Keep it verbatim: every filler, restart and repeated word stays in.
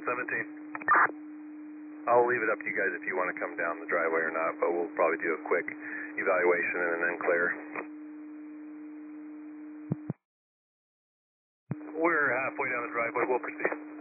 seventeen. I'll leave it up to you guys if you want to come down the driveway or not, but we'll probably do a quick evaluation and then clear. We're halfway down the driveway. We'll proceed.